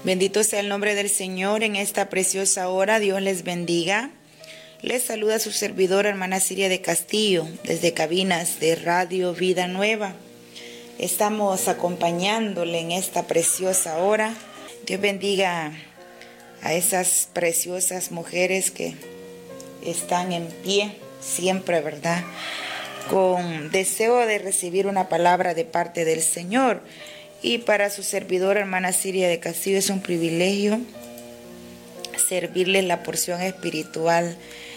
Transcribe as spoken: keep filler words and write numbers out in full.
Bendito sea el nombre del Señor en esta preciosa hora. Dios les bendiga. Les saluda su servidora, hermana Siria de Castillo, desde cabinas de Radio Vida Nueva. Estamos acompañándole en esta preciosa hora. Dios bendiga a esas preciosas mujeres que están en pie siempre, ¿verdad?, con deseo de recibir una palabra de parte del Señor. Y para su servidora, hermana Siria de Castillo, es un privilegio servirles la porción espiritual